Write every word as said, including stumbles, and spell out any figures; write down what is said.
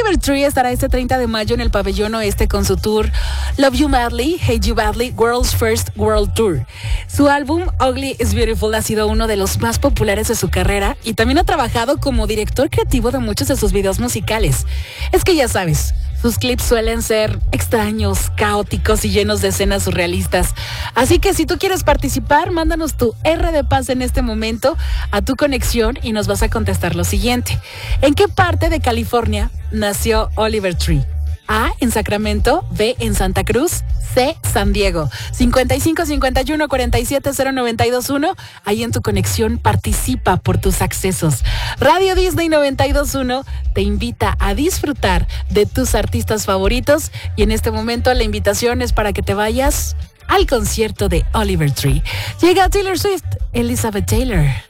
Oliver Tree estará este treinta de mayo en el Pabellón Oeste con su tour Love You Madly, Hate You Badly, World's First World Tour. Su álbum Ugly is Beautiful ha sido uno de los más populares de su carrera y también ha trabajado como director creativo de muchos de sus videos musicales. Es que ya sabes, sus clips suelen ser extraños, caóticos y llenos de escenas surrealistas. Así que si tú quieres participar, mándanos tu R de paz en este momento a tu conexión y nos vas a contestar lo siguiente. ¿En qué parte de California nació Oliver Tree? A, en Sacramento, B, en Santa Cruz, C, San Diego. cincuenta y cinco cincuenta y uno cuarenta y siete cero noventa y dos uno. Ahí en tu conexión participa por tus accesos. Radio Disney noventa y dos punto uno te invita a disfrutar de tus artistas favoritos y en este momento la invitación es para que te vayas al concierto de Oliver Tree. Llega Taylor Swift, Elizabeth Taylor.